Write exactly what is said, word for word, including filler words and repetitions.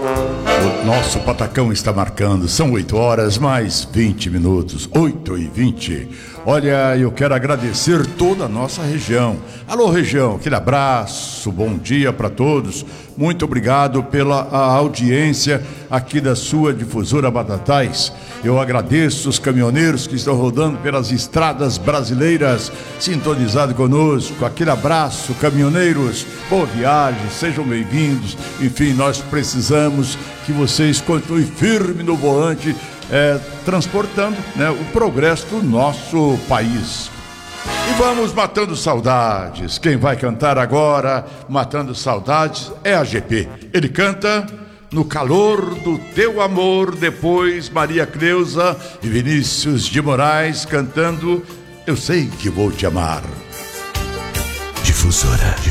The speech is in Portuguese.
O nosso Patacão está marcando, são oito horas mais vinte minutos, oito e vinte. Olha, eu quero agradecer toda a nossa região. Alô, região, aquele abraço, bom dia para todos. Muito obrigado pela a audiência aqui da sua difusora Batatais. Eu agradeço os caminhoneiros que estão rodando pelas estradas brasileiras, sintonizados conosco. Aquele abraço, caminhoneiros. Boa viagem, sejam bem-vindos. Enfim, nós precisamos que vocês continuem firme no volante, é, transportando, né, o progresso do nosso país. E vamos matando saudades. Quem vai cantar agora, Matando Saudades, é a G P. Ele canta No Calor do Teu Amor, depois Maria Cleusa e Vinícius de Moraes cantando Eu Sei Que Vou Te Amar. Difusora.